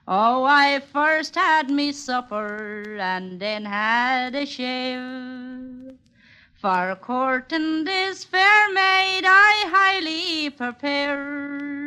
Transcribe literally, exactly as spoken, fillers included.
Oh, I first had me supper and then had a shave. For courting this fair maid I highly prepared.